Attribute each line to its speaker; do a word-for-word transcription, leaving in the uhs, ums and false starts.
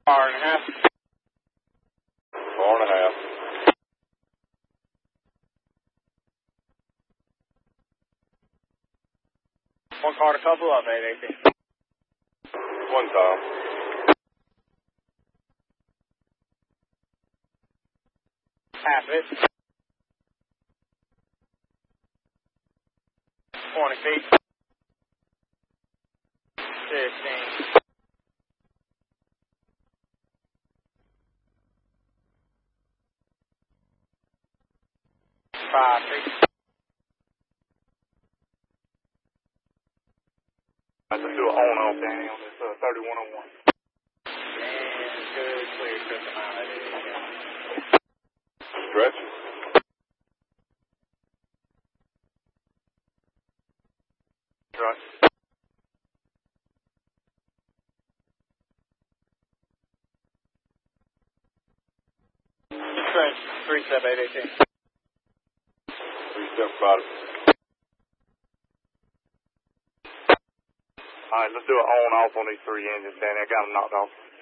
Speaker 1: Car and a half.
Speaker 2: Four and a half.
Speaker 1: One car to couple up, eight eighteen.
Speaker 2: One time.
Speaker 1: Half it. twenty feet. fifteen. Five feet.
Speaker 2: Let's do an on off, Danny, on this uh, thirty-one oh one.
Speaker 1: And good, clear, trip amount.
Speaker 2: Stretch. Right.
Speaker 1: Trench, three step, eight eighteen.
Speaker 2: Three step bottom. All right, let's do an on off on these three engines, Danny. I got them knocked off.